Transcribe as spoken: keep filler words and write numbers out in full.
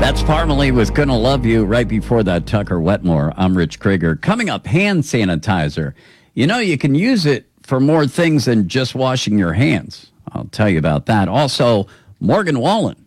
That's Parmalee with Gonna Love You. Right before that, Tucker Wetmore. I'm Rich Krieger. Coming up, hand sanitizer. You know, you can use it for more things than just washing your hands. I'll tell you about that. Also, Morgan Wallen